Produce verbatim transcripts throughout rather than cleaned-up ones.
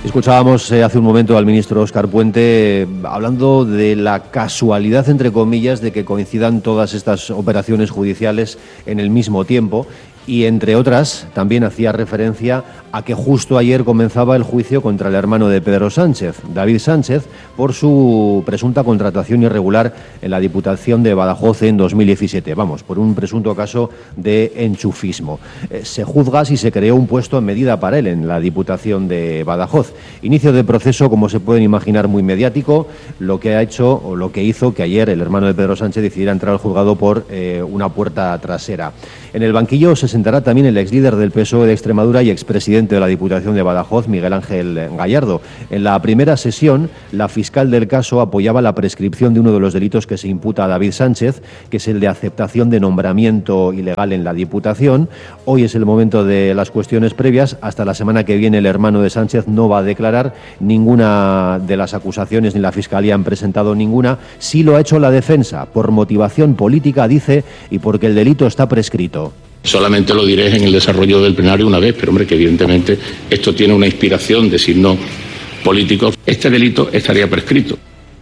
Escuchábamos eh, hace un momento al ministro Óscar Puente eh, hablando de la casualidad, entre comillas, de que coincidan todas estas operaciones judiciales en el mismo tiempo. Y, entre otras, también hacía referencia a que justo ayer comenzaba el juicio contra el hermano de Pedro Sánchez, David Sánchez, por su presunta contratación irregular en la Diputación de Badajoz en dos mil diecisiete. Vamos, por un presunto caso de enchufismo. Eh, se juzga si se creó un puesto en medida para él en la Diputación de Badajoz. Inicio de proceso, como se pueden imaginar, muy mediático, lo que ha hecho o lo que hizo que ayer el hermano de Pedro Sánchez decidiera entrar al juzgado por eh, una puerta trasera. En el banquillo se sentará también el exlíder del P S O E de Extremadura y expresidente de la Diputación de Badajoz, Miguel Ángel Gallardo. En la primera sesión, la fiscal del caso apoyaba la prescripción de uno de los delitos que se imputa a David Sánchez, que es el de aceptación de nombramiento ilegal en la Diputación. Hoy es el momento de las cuestiones previas. Hasta la semana que viene el hermano de Sánchez no va a declarar. Ninguna de las acusaciones ni la Fiscalía han presentado ninguna. Sí lo ha hecho la defensa, por motivación política, dice, y porque el delito está prescrito. Solamente lo diré en el desarrollo del plenario una vez, pero hombre, que evidentemente esto tiene una inspiración de signo político. Este delito estaría prescrito.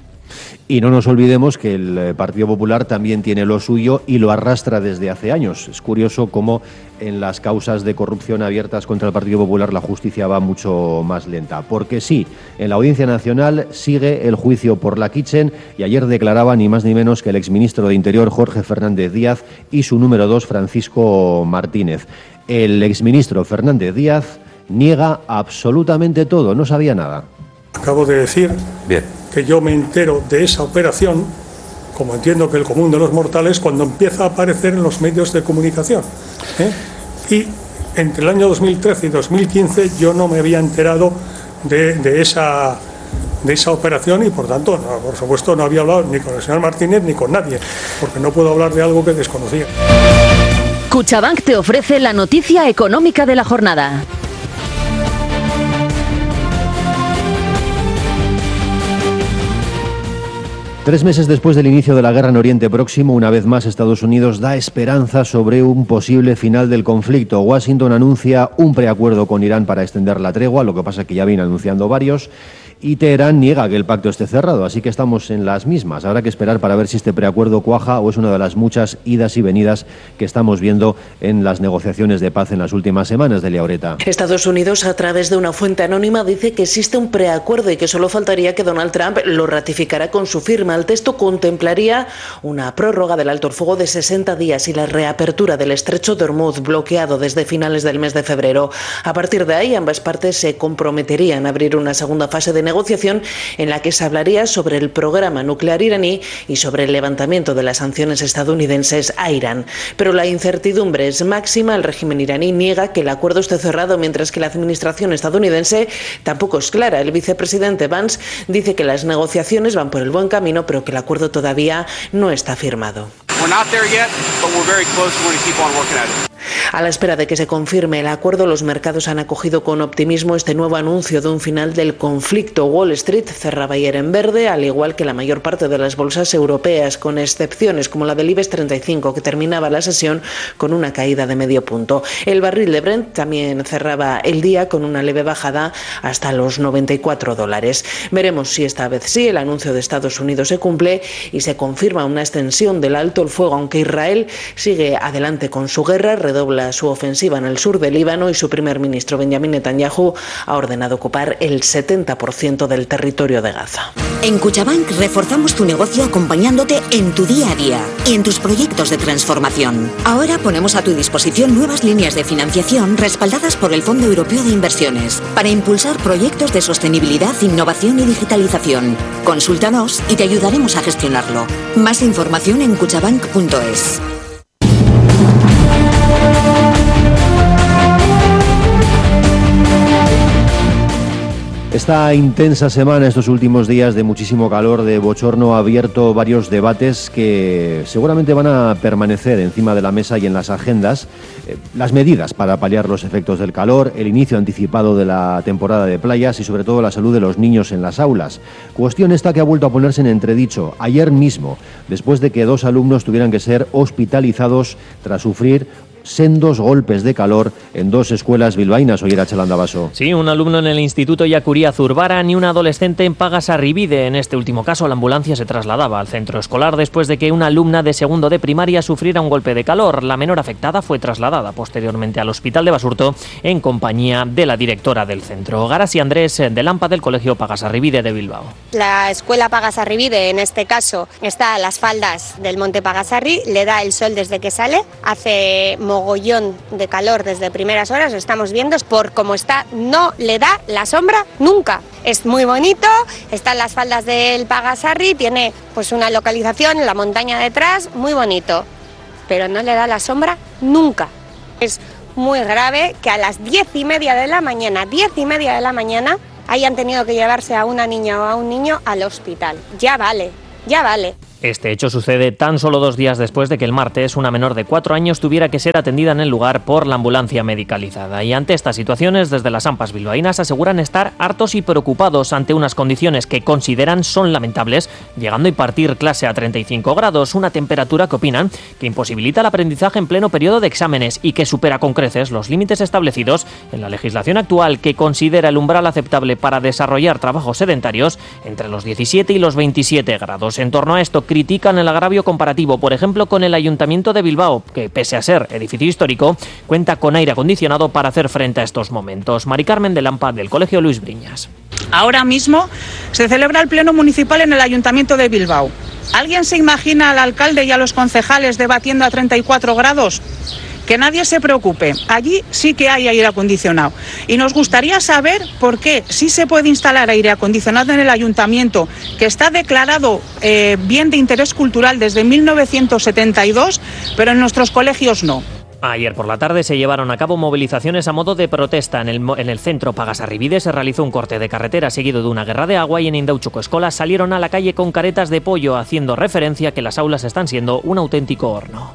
Y no nos olvidemos que el Partido Popular también tiene lo suyo y lo arrastra desde hace años. Es curioso cómo en las causas de corrupción abiertas contra el Partido Popular la justicia va mucho más lenta. Porque sí, en la Audiencia Nacional sigue el juicio por la Kitchen y ayer declaraba ni más ni menos que el exministro de Interior Jorge Fernández Díaz y su número dos Francisco Martínez. El exministro Fernández Díaz niega absolutamente todo, no sabía nada. Acabo de decir Bien. que yo me entero de esa operación, como entiendo que el común de los mortales, cuando empieza a aparecer en los medios de comunicación. ¿eh? Y entre el año dos mil trece y dos mil quince yo no me había enterado de, de, esa, de esa operación y, por tanto, no, por supuesto, no había hablado ni con el señor Martínez ni con nadie, porque no puedo hablar de algo que desconocía. Cuchabank te ofrece la noticia económica de la jornada. Tres meses después del inicio de la guerra en Oriente Próximo, una vez más Estados Unidos da esperanza sobre un posible final del conflicto. Washington anuncia un preacuerdo con Irán para extender la tregua, lo que pasa es que ya viene anunciando varios, y Teherán niega que el pacto esté cerrado, así que estamos en las mismas. Habrá que esperar para ver si este preacuerdo cuaja o es una de las muchas idas y venidas que estamos viendo en las negociaciones de paz en las últimas semanas, Delia Oreta. Estados Unidos, a través de una fuente anónima, dice que existe un preacuerdo y que solo faltaría que Donald Trump lo ratificara con su firma. El texto contemplaría una prórroga del alto el fuego de sesenta días y la reapertura del estrecho de Hormuz, bloqueado desde finales del mes de febrero. A partir de ahí, ambas partes se comprometerían a abrir una segunda fase de negociación en la que se hablaría sobre el programa nuclear iraní y sobre el levantamiento de las sanciones estadounidenses a Irán. Pero la incertidumbre es máxima. El régimen iraní niega que el acuerdo esté cerrado, mientras que la administración estadounidense tampoco es clara. El vicepresidente Vance dice que las negociaciones van por el buen camino, pero que el acuerdo todavía no está firmado. A la espera de que se confirme el acuerdo, los mercados han acogido con optimismo este nuevo anuncio de un final del conflicto. Wall Street cerraba ayer en verde, al igual que la mayor parte de las bolsas europeas, con excepciones como la del IBEX treinta y cinco, que terminaba la sesión con una caída de medio punto. El barril de Brent también cerraba el día con una leve bajada hasta los noventa y cuatro dólares. Veremos si esta vez sí el anuncio de Estados Unidos se cumple y se confirma una extensión del alto el fuego, aunque Israel sigue adelante con su guerra, redobla su ofensiva en el sur del Líbano y su primer ministro Benjamin Netanyahu ha ordenado ocupar el setenta por ciento del territorio de Gaza. En Cuchabank reforzamos tu negocio acompañándote en tu día a día y en tus proyectos de transformación. Ahora ponemos a tu disposición nuevas líneas de financiación respaldadas por el Fondo Europeo de Inversiones para impulsar proyectos de sostenibilidad, innovación y digitalización. Consúltanos y te ayudaremos a gestionarlo. Más información en cuchabank punto es. Esta intensa semana, estos últimos días de muchísimo calor, de bochorno, ha abierto varios debates que seguramente van a permanecer encima de la mesa y en las agendas. Eh, las medidas para paliar los efectos del calor, el inicio anticipado de la temporada de playas y sobre todo la salud de los niños en las aulas. Cuestión esta que ha vuelto a ponerse en entredicho ayer mismo, después de que dos alumnos tuvieran que ser hospitalizados tras sufrir sendos golpes de calor en dos escuelas bilbaínas. Oyer a Chalandabaso. Sí, un alumno en el Instituto Yacuría Zurbaran y un adolescente en Pagasarribide. En este último caso, la ambulancia se trasladaba al centro escolar después de que una alumna de segundo de primaria sufriera un golpe de calor. La menor afectada fue trasladada posteriormente al hospital de Basurto en compañía de la directora del centro. Garasi Andrés, del AMPA del Colegio Pagasarribide de Bilbao. La escuela Pagasarribide, en este caso, está a las faldas del monte Pagasarri, le da el sol desde que sale, hace mogollón de calor desde primeras horas, lo estamos viendo, por cómo está, no le da la sombra nunca. Es muy bonito, está en las faldas del Pagasarri, tiene pues una localización en la montaña detrás, muy bonito, pero no le da la sombra nunca. Es muy grave que a las diez y media de la mañana, diez y media de la mañana, hayan tenido que llevarse a una niña o a un niño al hospital. Ya vale, ya vale. Este hecho sucede tan solo dos días después de que el martes una menor de cuatro años tuviera que ser atendida en el lugar por la ambulancia medicalizada. Y ante estas situaciones, desde las AMPAs bilbaínas aseguran estar hartos y preocupados ante unas condiciones que consideran son lamentables, llegando a impartir clase a treinta y cinco grados, una temperatura que opinan que imposibilita el aprendizaje en pleno periodo de exámenes y que supera con creces los límites establecidos en la legislación actual, que considera el umbral aceptable para desarrollar trabajos sedentarios entre los diecisiete y los veintisiete grados. En torno a esto, critican el agravio comparativo, por ejemplo, con el Ayuntamiento de Bilbao, que pese a ser edificio histórico, cuenta con aire acondicionado para hacer frente a estos momentos. Mari Carmen de Lampa, del Colegio Luis Briñas. Ahora mismo se celebra el Pleno Municipal en el Ayuntamiento de Bilbao. ¿Alguien se imagina al alcalde y a los concejales debatiendo a treinta y cuatro grados? Que nadie se preocupe, allí sí que hay aire acondicionado. Y nos gustaría saber por qué sí se puede instalar aire acondicionado en el ayuntamiento, que está declarado eh, bien de interés cultural desde mil novecientos setenta y dos, pero en nuestros colegios no. Ayer por la tarde se llevaron a cabo movilizaciones a modo de protesta. En el, en el centro Pagasarribide se realizó un corte de carretera seguido de una guerra de agua y en Indauchuco Escola salieron a la calle con caretas de pollo, haciendo referencia a que las aulas están siendo un auténtico horno.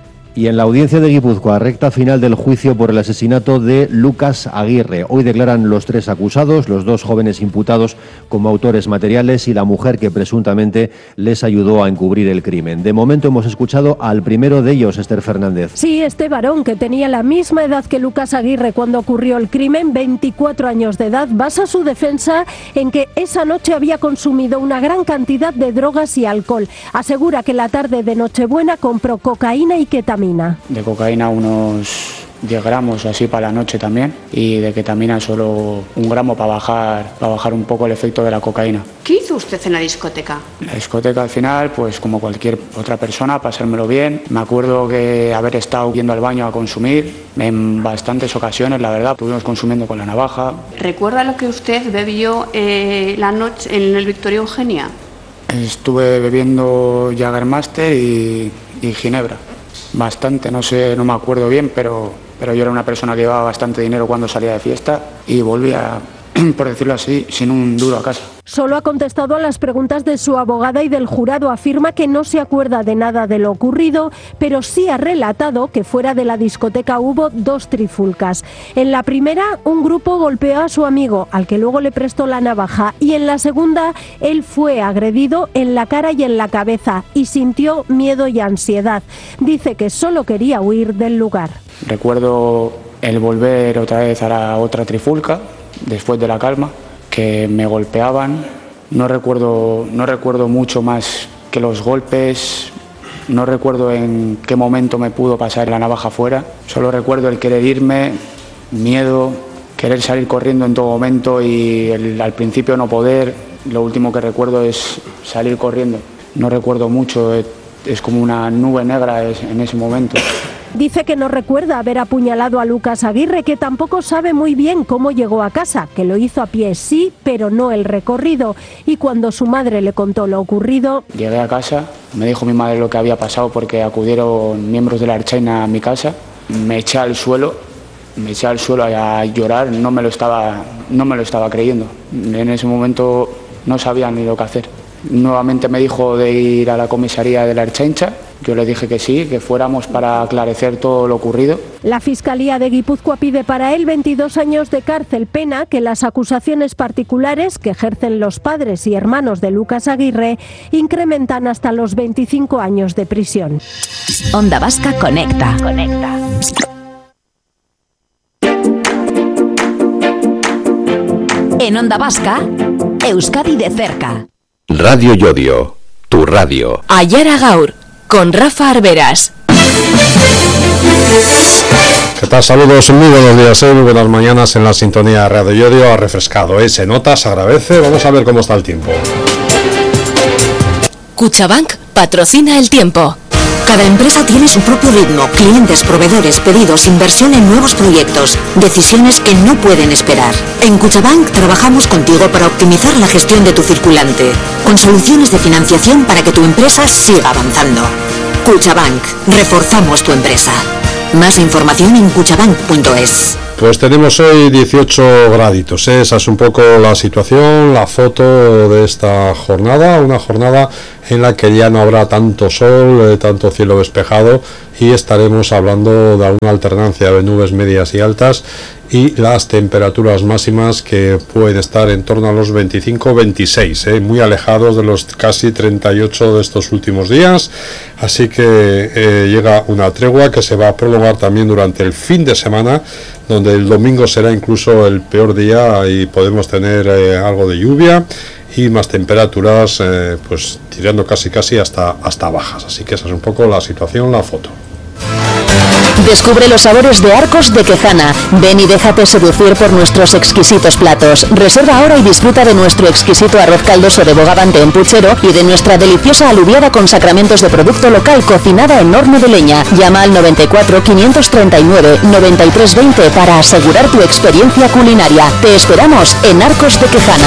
Y en la audiencia de Guipúzcoa, recta final del juicio por el asesinato de Lucas Aguirre. Hoy declaran los tres acusados, los dos jóvenes imputados como autores materiales y la mujer que presuntamente les ayudó a encubrir el crimen. De momento hemos escuchado al primero de ellos, Esther Fernández. Sí, este varón, que tenía la misma edad que Lucas Aguirre cuando ocurrió el crimen, veinticuatro años de edad, basa su defensa en que esa noche había consumido una gran cantidad de drogas y alcohol. Asegura que la tarde de Nochebuena compró cocaína y ketamina. De cocaína unos diez gramos o así para la noche también, y de ketamina solo un gramo para bajar, para bajar un poco el efecto de la cocaína. ¿Qué hizo usted en la discoteca? En la discoteca al final, pues como cualquier otra persona, pasármelo bien. Me acuerdo que haber estado yendo al baño a consumir en bastantes ocasiones, la verdad, estuvimos consumiendo con la navaja. ¿Recuerda lo que usted bebió eh, la noche en el Victoria Eugenia? Estuve bebiendo Jägermeister y, y Ginebra. Bastante, no sé, no me acuerdo bien, pero, pero yo era una persona que llevaba bastante dinero cuando salía de fiesta y volvía, por decirlo así, sin un duro a casa. Solo ha contestado a las preguntas de su abogada y del jurado. Afirma que no se acuerda de nada de lo ocurrido, pero sí ha relatado que fuera de la discoteca hubo dos trifulcas. En la primera, un grupo golpeó a su amigo, al que luego le prestó la navaja, y en la segunda, él fue agredido en la cara y en la cabeza y sintió miedo y ansiedad. Dice que solo quería huir del lugar. Recuerdo el volver otra vez a la otra trifulca, después de la calma, que me golpeaban. No recuerdo, no recuerdo mucho más que los golpes, no recuerdo en qué momento me pudo pasar la navaja fuera, solo recuerdo el querer irme, miedo, querer salir corriendo en todo momento y el, al principio no poder. Lo último que recuerdo es salir corriendo, no recuerdo mucho, es, es como una nube negra en ese momento. Dice que no recuerda haber apuñalado a Lucas Aguirre, que tampoco sabe muy bien cómo llegó a casa, que lo hizo a pie sí, pero no el recorrido. Y cuando su madre le contó lo ocurrido... Llegué a casa, me dijo mi madre lo que había pasado porque acudieron miembros de la Ertzaintza a mi casa, me eché al suelo, me eché al suelo a llorar, no me lo estaba, no me lo estaba creyendo. En ese momento no sabía ni lo que hacer. Nuevamente me dijo de ir a la comisaría de la Ertzaintza, Yo le dije que sí, que fuéramos para aclarecer todo lo ocurrido. La Fiscalía de Guipúzcoa pide para él veintidós años de cárcel, pena que las acusaciones particulares que ejercen los padres y hermanos de Lucas Aguirre incrementan hasta los veinticinco años de prisión. Onda Vasca Conecta. Conecta. En Onda Vasca, Euskadi de cerca. Radio Llodio, tu radio. Ayara Gaur, con Rafa Arberas. ¿Qué tal? Saludos, muy buenos días, ¿eh? Muy buenas mañanas en la sintonía de Radio Llodio. Ha refrescado, ¿eh? Se nota, se agradece. Vamos a ver cómo está el tiempo. Cuchabank patrocina el tiempo. Cada empresa tiene su propio ritmo, clientes, proveedores, pedidos, inversión en nuevos proyectos, decisiones que no pueden esperar. En Cuchabank trabajamos contigo para optimizar la gestión de tu circulante, con soluciones de financiación para que tu empresa siga avanzando. Cuchabank, reforzamos tu empresa. Más información en cuchabank punto es. Pues tenemos hoy dieciocho graditos, ¿eh? Esa es un poco la situación, la foto de esta jornada, una jornada en la que ya no habrá tanto sol, eh, tanto cielo despejado, y estaremos hablando de alguna alternancia de nubes medias y altas, y las temperaturas máximas que pueden estar en torno a los veinticinco veintiséis, eh, muy alejados de los casi treinta y ocho de estos últimos días, así que eh, llega una tregua que se va a prolongar también durante el fin de semana, donde el domingo será incluso el peor día y podemos tener eh, algo de lluvia y más temperaturas, eh, pues tirando casi casi hasta, hasta bajas, así que esa es un poco la situación, la foto. Descubre los sabores de Arcos de Quezana. Ven y déjate seducir por nuestros exquisitos platos. Reserva ahora y disfruta de nuestro exquisito arroz caldoso de bogavante en puchero y de nuestra deliciosa alubiada con sacramentos de producto local cocinada en horno de leña. Llama al noventa y cuatro, quinientos treinta y nueve, noventa y tres veinte para asegurar tu experiencia culinaria. Te esperamos en Arcos de Quezana.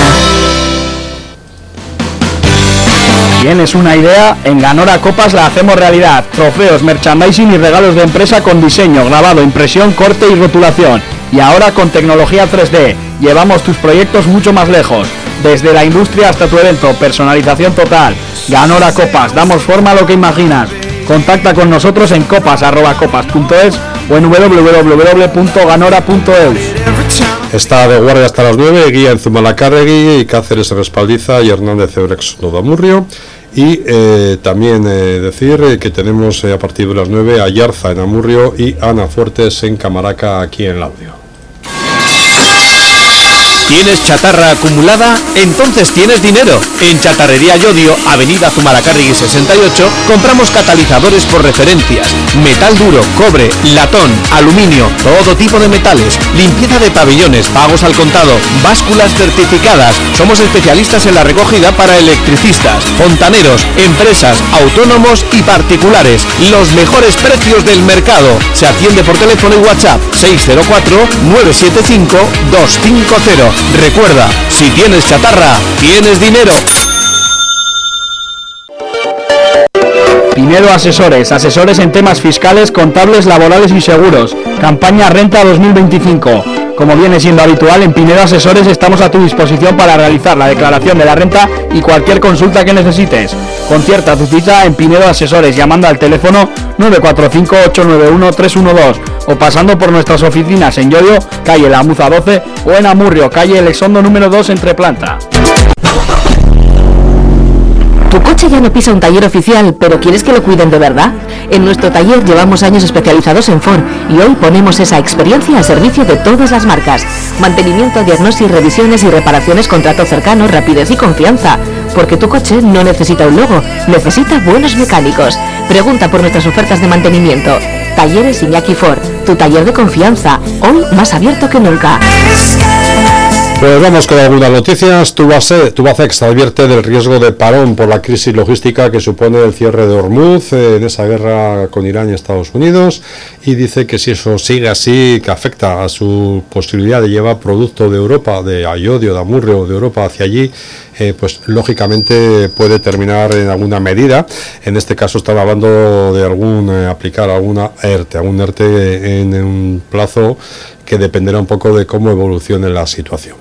¿Tienes una idea? En Ganora Copas la hacemos realidad. Trofeos, merchandising y regalos de empresa con diseño, grabado, impresión, corte y rotulación. Y ahora con tecnología tres D. Llevamos tus proyectos mucho más lejos. Desde la industria hasta tu evento, personalización total. Ganora Copas, damos forma a lo que imaginas. Contacta con nosotros en copas arroba copas punto es o en doble u doble u doble u punto ganora punto eus. Está de guardia hasta las nueve, Guía en Zumalacárregui, y Cáceres en Respaldiza y Hernández Ebrex Nodamurrio. Y eh, también eh, decir eh, que tenemos eh, a partir de las nueve a Yarza en Amurrio y Ana Fuertes en Camaraca, aquí en Laudio. ¿Tienes chatarra acumulada? Entonces tienes dinero. En Chatarrería Llodio, Avenida Zumalacárregui sesenta y ocho, compramos catalizadores por referencias, metal duro, cobre, latón, aluminio, todo tipo de metales, limpieza de pabellones, pagos al contado, básculas certificadas. Somos especialistas en la recogida para electricistas, fontaneros, empresas, autónomos y particulares. Los mejores precios del mercado. Se atiende por teléfono y WhatsApp seis cero cuatro, nueve siete cinco, dos cinco cero. Recuerda, si tienes chatarra, tienes dinero. Pinedo Asesores, asesores en temas fiscales, contables, laborales y seguros. Campaña Renta dos mil veinticinco. Como viene siendo habitual, en Pinedo Asesores estamos a tu disposición para realizar la declaración de la renta y cualquier consulta que necesites. Concierta tu cita en Pinedo Asesores llamando al teléfono nueve cuatro cinco, ocho nueve uno, tres uno dos o pasando por nuestras oficinas en Llodio, calle La Muza doce, o en Amurrio, calle El Exondo número dos, entre planta. ¿Tu coche ya no pisa un taller oficial, pero quieres que lo cuiden de verdad? En nuestro taller llevamos años especializados en Ford y hoy ponemos esa experiencia al servicio de todas las marcas. Mantenimiento, diagnosis, revisiones y reparaciones con trato cercano, rapidez y confianza. Porque tu coche no necesita un logo, necesita buenos mecánicos. Pregunta por nuestras ofertas de mantenimiento. Talleres Iñaki Ford, tu taller de confianza, hoy más abierto que nunca. Pues vamos con algunas noticias. Tubacex advierte del riesgo de parón por la crisis logística que supone el cierre de Hormuz eh, en esa guerra con Irán y Estados Unidos, y dice que si eso sigue así, que afecta a su posibilidad de llevar producto de Europa, de Ayodio, de Amurrio, de Europa hacia allí, eh, pues lógicamente puede terminar en alguna medida. En este caso están hablando de algún eh, aplicar alguna ERTE, algún ERTE en un plazo que dependerá un poco de cómo evolucione la situación.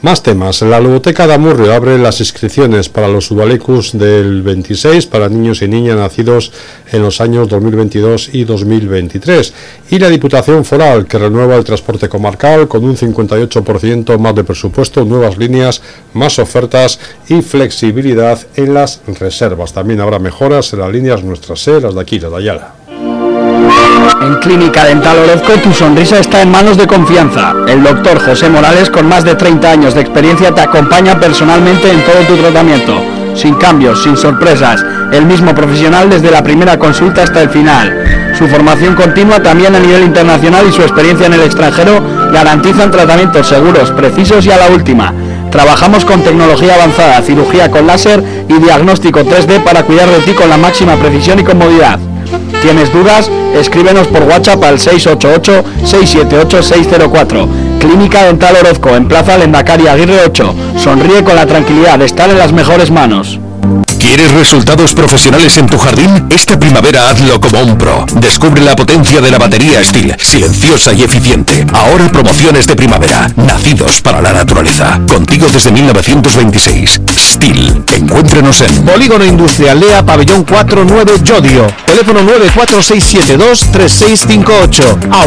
Más temas. La Ludoteca de Amurrio abre las inscripciones para los Udalecus del veintiséis para niños y niñas nacidos en los años dos mil veintidós y dos mil veintitrés. Y la Diputación Foral, que renueva el transporte comarcal con un cincuenta y ocho por ciento más de presupuesto, nuevas líneas, más ofertas y flexibilidad en las reservas. También habrá mejoras en las líneas Nuestra Sé, las de aquí, las de Ayala. En Clínica Dental Orozco tu sonrisa está en manos de confianza. El doctor José Morales, con más de treinta años de experiencia, te acompaña personalmente en todo tu tratamiento. Sin cambios, sin sorpresas, el mismo profesional desde la primera consulta hasta el final. Su formación continua también a nivel internacional y su experiencia en el extranjero garantizan tratamientos seguros, precisos y a la última. Trabajamos con tecnología avanzada, cirugía con láser y diagnóstico tres D para cuidar de ti con la máxima precisión y comodidad. ¿Tienes dudas? Escríbenos por WhatsApp al seis ocho ocho, seis siete ocho, seis cero cuatro. Clínica Dental Orozco, en Plaza Lendakari Aguirre ocho. Sonríe con la tranquilidad de estar en las mejores manos. ¿Quieres resultados profesionales en tu jardín? Esta primavera hazlo como un pro. Descubre la potencia de la batería Stihl, silenciosa y eficiente. Ahora promociones de primavera, nacidos para la naturaleza. Contigo desde mil novecientos veintiséis. Stihl. Encuéntrenos en Polígono Industrial Lea, Pabellón cuatro nueve Llodio. Teléfono nueve cuatro seis siete dos, tres seis cinco ocho.